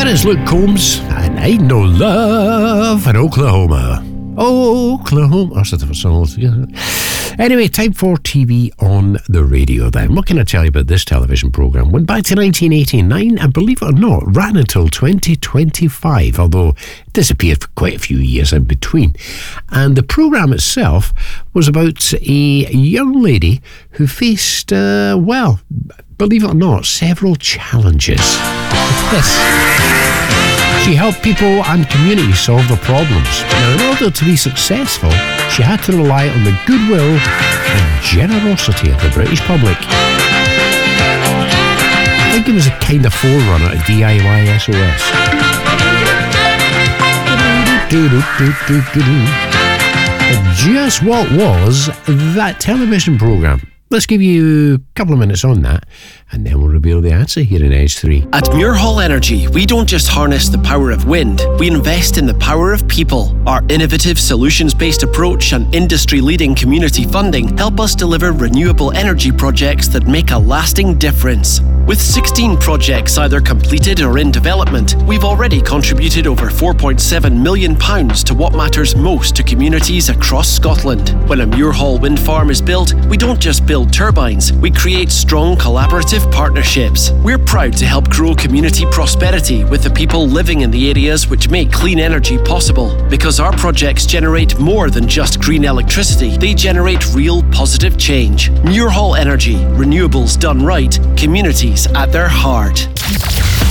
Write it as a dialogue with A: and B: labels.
A: That is Luke Combs and Ain't No Love in Oklahoma. Oklahoma. That's a different song altogether. Anyway, time for TV on the radio then. What can I tell you about this television programme? Went back to 1989 and, believe it or not, ran until 2025, although it disappeared for quite a few years in between. And the programme itself was about a young lady who faced, well, believe it or not, several challenges. Yes. She helped people and communities solve their problems. Now, in order to be successful, she had to rely on the goodwill and generosity of the British public. I think it was a kind of forerunner to DIY SOS. But just what was that television programme? Let's give you a couple of minutes on that, and then we'll reveal the answer here in Edge 3.
B: At Muirhall Energy, we don't just harness the power of wind, we invest in the power of people. Our innovative solutions-based approach and industry-leading community funding help us deliver renewable energy projects that make a lasting difference. With 16 projects either completed or in development, we've already contributed over £4.7 million to what matters most to communities across Scotland. When a Muirhall wind farm is built, we don't just build turbines, we create strong collaborative partnerships. We're proud to help grow community prosperity with the people living in the areas which make clean energy possible. Because our projects generate more than just green electricity, they generate real positive change. Muirhall Energy, renewables done right, communities at their heart.